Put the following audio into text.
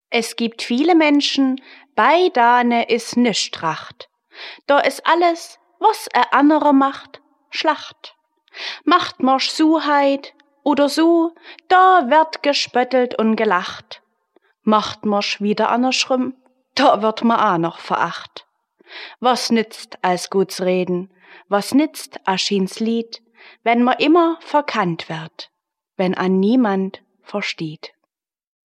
Es gibt viele Menschen, bei dane is nischt Tracht. Da is alles, was anderer macht, Schlacht. Macht marsch Suheit oder so, da wird gespöttelt und gelacht. Macht marsch wieder andersrum, da wird ma auch noch veracht. Was nützt als guts Reden, was nützt Aschins Lied, wenn ma immer verkannt wird, wenn an niemand versteht.